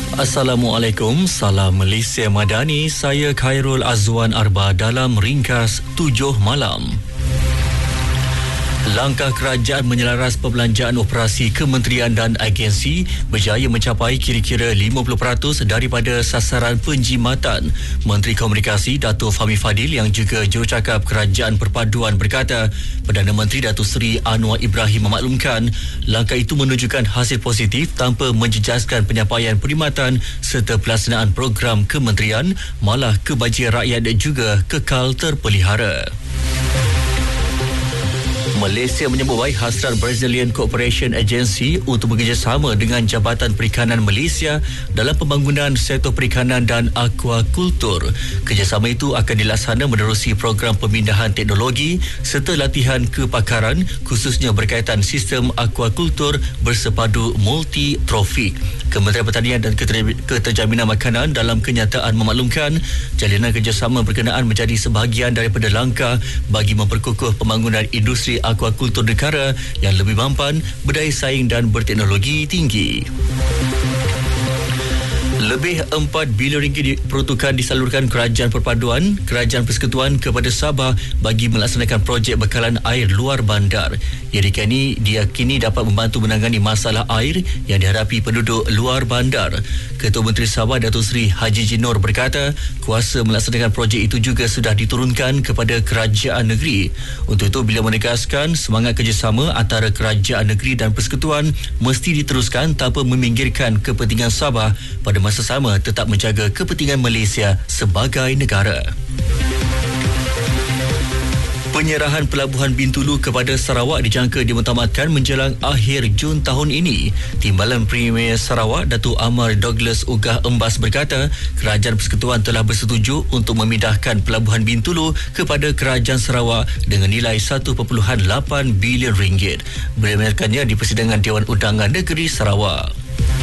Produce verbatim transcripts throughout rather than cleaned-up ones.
Assalamualaikum, salam Malaysia Madani. Saya Khairul Azwan Arba dalam ringkas tujuh malam. Langkah kerajaan menyelaras perbelanjaan operasi kementerian dan agensi berjaya mencapai kira-kira lima puluh peratus daripada sasaran penjimatan. Menteri Komunikasi Datuk Fahmi Fadil yang juga jurucakap Kerajaan Perpaduan berkata, Perdana Menteri Datuk Seri Anwar Ibrahim memaklumkan langkah itu menunjukkan hasil positif tanpa menjejaskan penyampaian perkhidmatan serta pelaksanaan program kementerian, malah kebajikan rakyat juga kekal terpelihara. Malaysia menyambut baik hasrat Brazilian Cooperation Agency untuk bekerjasama dengan Jabatan Perikanan Malaysia dalam pembangunan sektor perikanan dan aquakultur. Kerjasama itu akan dilaksana menerusi program pemindahan teknologi serta latihan kepakaran khususnya berkaitan sistem aquakultur bersepadu multi-trofik. Kementerian Pertanian dan Keterjaminan Makanan dalam kenyataan memaklumkan jalinan kerjasama berkenaan menjadi sebahagian daripada langkah bagi memperkukuh pembangunan industri aquakultur negara yang lebih mampan, berdaya saing dan berteknologi tinggi. Lebih empat bilion ringgit peruntukan disalurkan Kerajaan Perpaduan, Kerajaan Persekutuan kepada Sabah bagi melaksanakan projek bekalan air luar bandar. Ia diyakini, diyakini dapat membantu menangani masalah air yang dihadapi penduduk luar bandar. Ketua Menteri Sabah Datuk Seri Haji Jinor berkata, kuasa melaksanakan projek itu juga sudah diturunkan kepada kerajaan negeri. Untuk itu, beliau menegaskan semangat kerjasama antara kerajaan negeri dan persekutuan mesti diteruskan tanpa meminggirkan kepentingan Sabah, pada masa sama tetap menjaga kepentingan Malaysia sebagai negara. Penyerahan Pelabuhan Bintulu kepada Sarawak dijangka dimutamatkan menjelang akhir Jun tahun ini. Timbalan Premier Sarawak Datuk Amar Douglas Ugah Embas berkata, Kerajaan Persekutuan telah bersetuju untuk memindahkan Pelabuhan Bintulu kepada Kerajaan Sarawak dengan nilai satu perpuluhan lapan bilion ringgit. Beliau menyatakannya di persidangan Dewan Undangan Negeri Sarawak.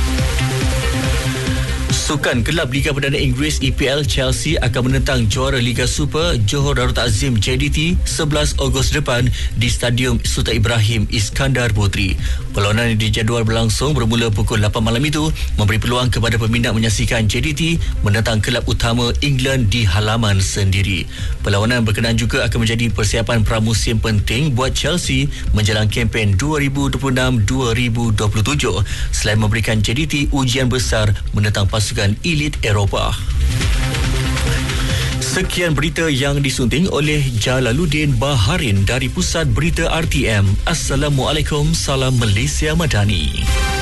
Sukan Kelab Liga Perdana Inggeris E P L Chelsea akan menentang juara Liga Super Johor Darul Takzim J D T sebelas Ogos depan di Stadium Sultan Ibrahim Iskandar Puteri. Perlawanan yang dijadual berlangsung bermula pukul lapan malam itu memberi peluang kepada peminat menyaksikan J D T menentang kelab utama England di halaman sendiri. Perlawanan berkenaan juga akan menjadi persiapan pramusim penting buat Chelsea menjelang kempen dua ribu dua puluh enam dua ribu dua puluh tujuh selain memberikan J D T ujian besar menentang pasukan elit Eropah. Sekian berita yang disunting oleh Jalaluddin Baharin dari Pusat Berita R T M. Assalamualaikum, salam Malaysia Madani.